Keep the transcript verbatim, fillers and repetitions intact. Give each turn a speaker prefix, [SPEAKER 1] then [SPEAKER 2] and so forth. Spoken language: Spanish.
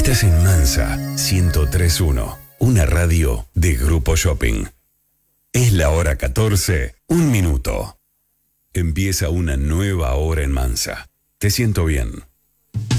[SPEAKER 1] Estás en Mansa ciento tres punto uno, una radio de Grupo Shopping. Es la hora catorce, un minuto. Empieza una nueva hora en Mansa. Te siento bien.